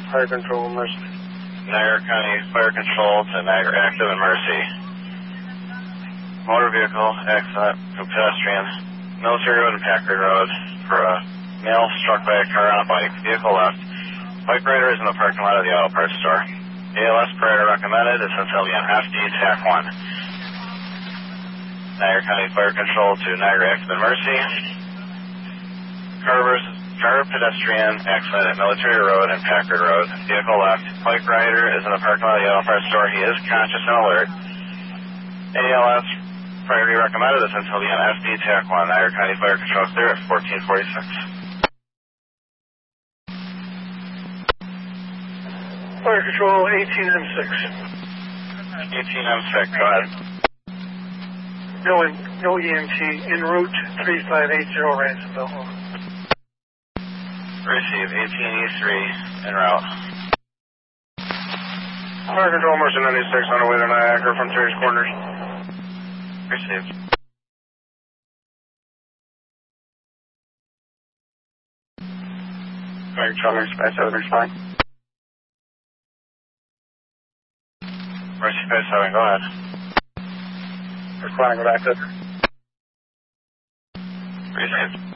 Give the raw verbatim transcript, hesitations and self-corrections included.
Fire Control, Mercy. Niagara County Fire Control to Niagara Active and Mercy. Motor vehicle accident to pedestrian, Military Road and Packard Road for a male struck by a car on a bike. Vehicle left. Bike rider is in the parking lot of the auto parts store. A L S prior recommended is until the F D T A C one. Niagara County Fire Control to Niagara Active and Mercy. Car versus car pedestrian accident at Military Road and Packard Road. Vehicle left. Bike rider is in the parking lot of the auto parts store. He is conscious and alert. A L S priority recommended is until the F D T A C one. Niagara County Fire Control clear at fourteen forty-six. Fire Control, eighteen M six. eighteen M six, go ahead. No, in, no E M T, en route three five eight zero, Ransomville. Receive, eighteen E three, en route. Fire Control, Mercy ninety-six, on the way to Niagara from Terry's Corners. Received. Fire Control, Mercy five seven, respond. Mercy five seven, go ahead. Responding, go back to. Received.